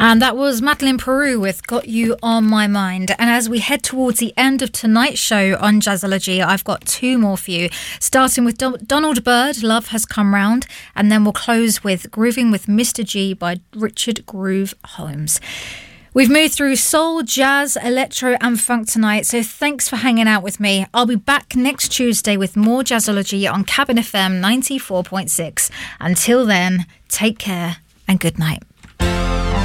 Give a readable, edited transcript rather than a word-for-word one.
And that was Madeline Peru with Got You On My Mind. And as we head towards the end of tonight's show on Jazzology, I've got two more for you, starting with Donald Byrd, Love Has Come Round, and then we'll close with Grooving with Mr. G by Richard Groove Holmes. We've moved through soul, jazz, electro and funk tonight, so thanks for hanging out with me. I'll be back next Tuesday with more Jazzology on Cabin FM 94.6. Until then, take care and good night.